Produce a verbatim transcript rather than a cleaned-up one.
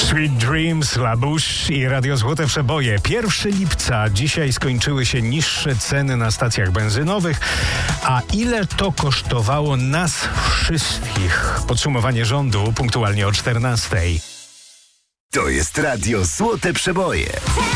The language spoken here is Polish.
Sweet Dreams, La Bouche i Radio Złote Przeboje. pierwszego lipca dzisiaj skończyły się niższe ceny na stacjach benzynowych. A ile to kosztowało nas wszystkich? Podsumowanie rządu punktualnie o czternastej. To jest Radio Złote Przeboje.